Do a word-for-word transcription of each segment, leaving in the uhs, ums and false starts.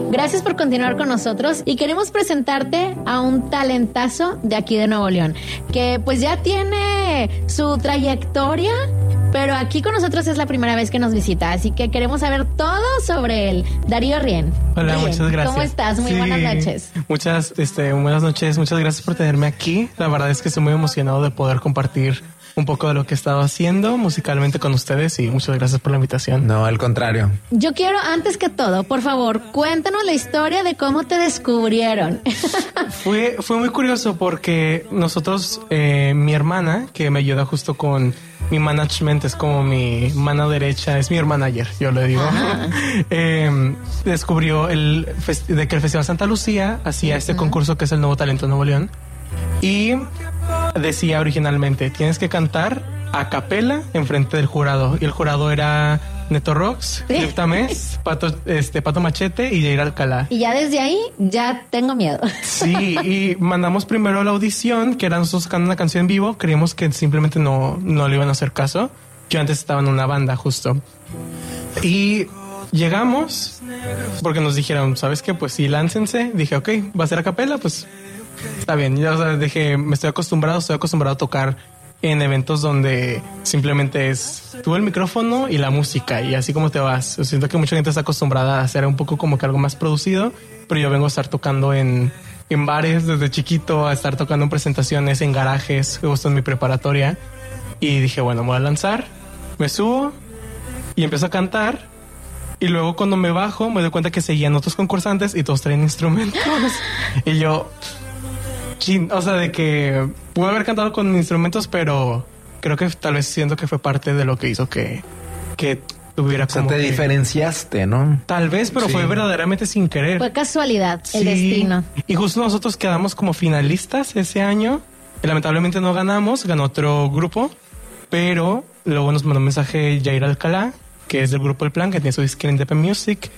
Gracias por continuar con nosotros y queremos presentarte a un talentazo de aquí de Nuevo León, que pues ya tiene su trayectoria, pero aquí con nosotros es la primera vez que nos visita, así que queremos saber todo sobre él. Darío Rien. Hola, Rien, muchas gracias. ¿Cómo estás? Muy sí, buenas noches. Muchas, este, buenas noches. Muchas gracias por tenerme aquí. La verdad es que estoy muy emocionado de poder compartir un poco de lo que he estado haciendo musicalmente con ustedes y muchas gracias por la invitación. No, al contrario. Yo quiero, antes que todo, por favor, cuéntanos la historia de cómo te descubrieron. Fue, fue muy curioso porque nosotros, eh, mi hermana, que me ayuda justo con mi management, es como mi mano derecha, es mi manager, yo le digo. eh, descubrió el fest- de que el Festival Santa Lucía hacía este uh-huh. concurso que es el Nuevo Talento de Nuevo León. Y decía originalmente, tienes que cantar a capela enfrente del jurado. Y el jurado era Neto Rocks, ¿Sí? Flip Tamés, Pato, este, Pato Machete y Jair Alcalá. Y ya desde ahí, ya tengo miedo. Sí, y mandamos primero la audición, que era nosotros tocando una canción en vivo. Creímos que simplemente no, no le iban a hacer caso. Yo antes estaba en una banda justo. Y llegamos, porque nos dijeron, ¿sabes qué? Pues sí, láncense. Dije, ok, va a ser a capela, pues está bien. Ya, o sea, dije, me estoy acostumbrado, estoy acostumbrado a tocar en eventos donde simplemente es tú el micrófono y la música y así como te vas. Yo siento que mucha gente está acostumbrada a hacer un poco como que algo más producido, pero yo vengo a estar tocando en, en bares desde chiquito, a estar tocando en presentaciones, en garajes, justo en mi preparatoria. Y dije, bueno, me voy a lanzar, me subo y empiezo a cantar. Y luego cuando me bajo me doy cuenta que seguían otros concursantes y todos traen instrumentos. Y yo... Chin, o sea, de que pude haber cantado con instrumentos, pero creo que tal vez siento que fue parte de lo que hizo que, que tuviera como... O sea, te que, diferenciaste, ¿no? Tal vez, pero sí. Fue verdaderamente sin querer. Fue casualidad, sí. El destino. Y justo nosotros quedamos como finalistas ese año. Y lamentablemente no ganamos, ganó otro grupo. Pero luego nos mandó un mensaje Jair Alcalá, que es del grupo El Plan, que tiene su disque en Independent Music.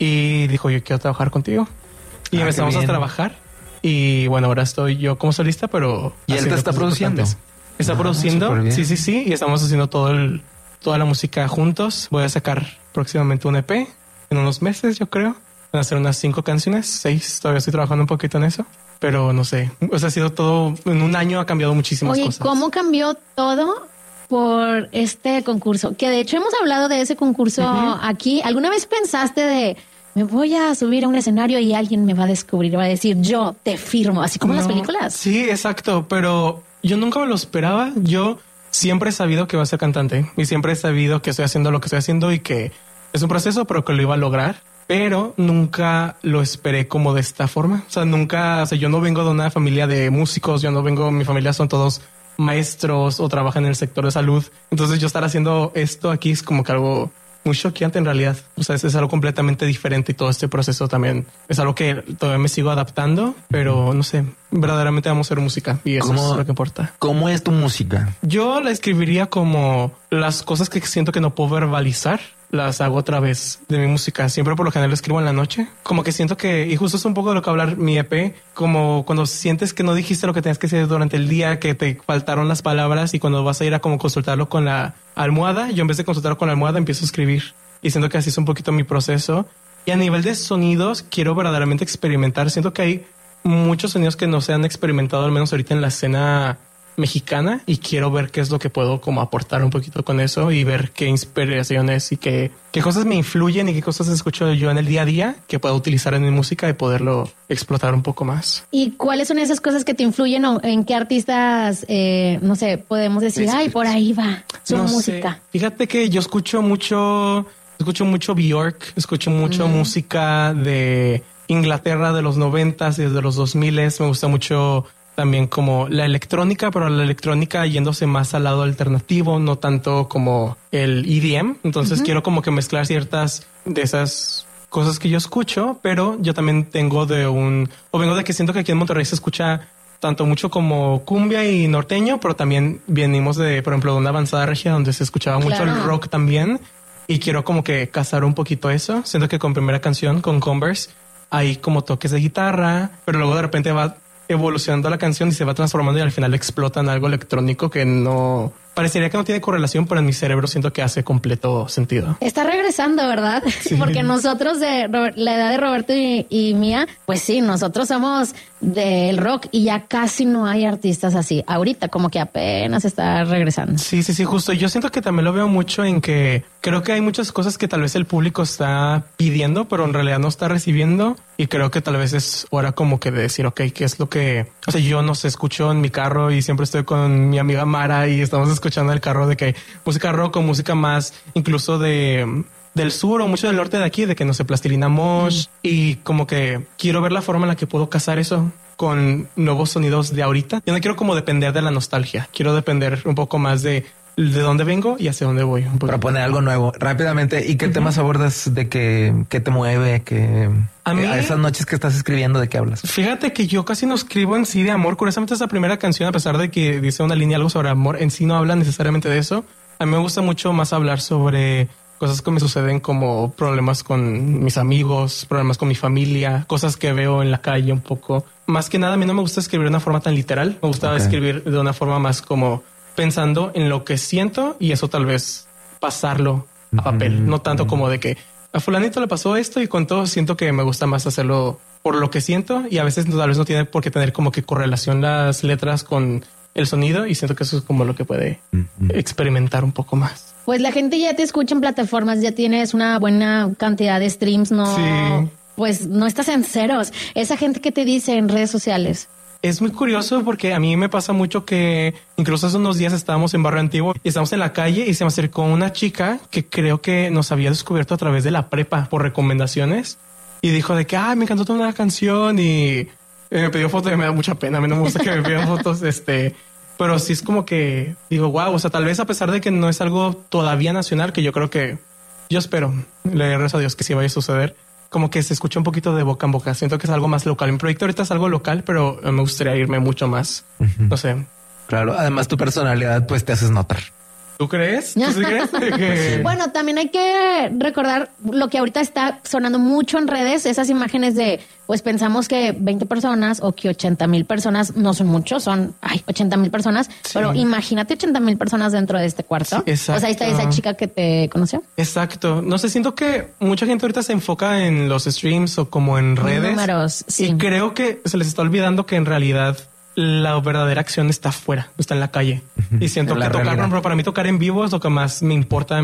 Y dijo, yo quiero trabajar contigo. Y ah, empezamos a trabajar. Y bueno, ahora estoy yo como solista, pero... ¿Y él te está produciendo? Está ah, produciendo, sí, sí, sí. Y estamos haciendo todo el, toda la música juntos. Voy a sacar próximamente un E P en unos meses, yo creo. Van a ser unas cinco canciones, seis. Todavía estoy trabajando un poquito en eso. Pero no sé, o sea, ha sido todo... En un año ha cambiado muchísimas Oye, cosas. Oye, ¿cómo cambió todo por este concurso? Que de hecho hemos hablado de ese concurso uh-huh. aquí. ¿Alguna vez pensaste de... me voy a subir a un escenario y alguien me va a descubrir, va a decir, yo te firmo, así como no, en las películas? Sí, exacto, pero yo nunca me lo esperaba. Yo siempre he sabido que iba a ser cantante y siempre he sabido que estoy haciendo lo que estoy haciendo y que es un proceso, pero que lo iba a lograr. Pero nunca lo esperé como de esta forma. O sea, nunca, o sea, yo no vengo de una familia de músicos, yo no vengo, mi familia son todos maestros o trabajan en el sector de salud. Entonces yo estar haciendo esto aquí es como que algo... muy choqueante en realidad. O sea, es, es algo completamente diferente y todo este proceso también es algo que todavía me sigo adaptando, pero no sé, verdaderamente vamos a hacer música y eso es lo que importa. ¿Cómo es tu música? Yo la escribiría como las cosas que siento que no puedo verbalizar, las hago a través de mi música. Siempre por lo general lo escribo en la noche. Como que siento que, y justo es un poco de lo que hablar mi E P, como cuando sientes que no dijiste lo que tenías que decir durante el día, que te faltaron las palabras y cuando vas a ir a como consultarlo con la almohada, yo en vez de consultarlo con la almohada empiezo a escribir. Y siento que así es un poquito mi proceso. Y a nivel de sonidos, quiero verdaderamente experimentar. Siento que hay muchos sonidos que no se han experimentado, al menos ahorita en la escena mexicana, y quiero ver qué es lo que puedo como aportar un poquito con eso y ver qué inspiraciones y qué, qué cosas me influyen y qué cosas escucho yo en el día a día que puedo utilizar en mi música y poderlo explotar un poco más. ¿Y cuáles son esas cosas que te influyen o en qué artistas, eh, no sé, podemos decir, ay, por ahí va su no música? Sé. Fíjate que yo escucho mucho, escucho mucho Björk, escucho mucho mm. música de Inglaterra de los noventas y de los dos miles. Me gusta mucho también como la electrónica, pero la electrónica yéndose más al lado alternativo, no tanto como el E D M. Entonces uh-huh. quiero como que mezclar ciertas de esas cosas que yo escucho, pero yo también tengo de un... O vengo de que siento que aquí en Monterrey se escucha tanto mucho como cumbia y norteño, pero también venimos de, por ejemplo, de una avanzada regia donde se escuchaba mucho claro. el rock también. Y quiero como que casar un poquito eso. Siento que con primera canción, con Converse, hay como toques de guitarra, pero luego de repente va evolucionando la canción y se va transformando y al final explota en algo electrónico que no, parecería que no tiene correlación, pero en mi cerebro siento que hace completo sentido. Está regresando, ¿verdad? Sí. Porque nosotros de Ro- la edad de Roberto y, y mía, pues sí, nosotros somos del rock y ya casi no hay artistas así. Ahorita como que apenas está regresando. Sí, sí, sí, justo. Yo siento que también lo veo mucho en que creo que hay muchas cosas que tal vez el público está pidiendo, pero en realidad no está recibiendo. Y creo que tal vez es hora como que de decir, ok, ¿qué es lo que... O sea, yo no sé, escucho en mi carro y siempre estoy con mi amiga Mara y estamos escuchando en el carro de que hay música rock o música más incluso de... del sur o mucho del norte de aquí, de que no sé, Plastilina Mosh, mm. y como que quiero ver la forma en la que puedo casar eso con nuevos sonidos de ahorita. Yo no quiero como depender de la nostalgia, quiero depender un poco más de de dónde vengo y hacia dónde voy. Proponer algo nuevo rápidamente. ¿Y qué uh-huh. temas abordas? ¿De qué, qué te mueve? ¿Qué, a, mí, a esas noches que estás escribiendo, ¿de qué hablas? Fíjate que yo casi no escribo en sí de amor. Curiosamente esa primera canción, a pesar de que dice una línea algo sobre amor, en sí no habla necesariamente de eso. A mí me gusta mucho más hablar sobre cosas que me suceden, como problemas con mis amigos, problemas con mi familia, cosas que veo en la calle un poco. Más que nada, a mí no me gusta escribir de una forma tan literal. Me gusta okay. escribir de una forma más como pensando en lo que siento y eso tal vez pasarlo a papel. Mm-hmm. No tanto como de que a fulanito le pasó esto y con todo siento que me gusta más hacerlo por lo que siento y a veces tal vez no tiene por qué tener como que correlación las letras con el sonido y siento que eso es como lo que puede mm-hmm. experimentar un poco más. Pues la gente ya te escucha en plataformas, ya tienes una buena cantidad de streams, ¿no? Sí. Pues no estás en ceros. Esa gente que te dice en redes sociales. Es muy curioso porque a mí me pasa mucho que incluso hace unos días estábamos en Barrio Antiguo y estábamos en la calle y se me acercó una chica que creo que nos había descubierto a través de la prepa por recomendaciones y dijo de que, ah, me encantó toda una canción y me pidió fotos y me da mucha pena. A mí no me gusta que me pidan fotos, este, pero sí es como que digo, wow, o sea, tal vez a pesar de que no es algo todavía nacional, que yo creo que yo espero, le rezo a Dios que sí vaya a suceder, como que se escucha un poquito de boca en boca. Siento que es algo más local. Mi proyecto ahorita es algo local, pero me gustaría irme mucho más. Uh-huh. No sé. Claro. Además, tu personalidad, pues te haces notar. ¿Tú crees? ¿Tú sí crees? que... Bueno, también hay que recordar lo que ahorita está sonando mucho en redes, esas imágenes de, pues pensamos que veinte personas o que ochenta mil personas no son muchos, son ay, ochenta mil personas, sí. Pero imagínate ochenta mil personas dentro de este cuarto. Sí, exacto. O sea, ahí está esa chica que te conoció. Exacto. No sé, siento que mucha gente ahorita se enfoca en los streams o como en redes. Números, sí. Y creo que se les está olvidando que en realidad la verdadera acción está afuera, está en la calle. Uh-huh. Y siento que tocar, pero para mí tocar en vivo es lo que más me importa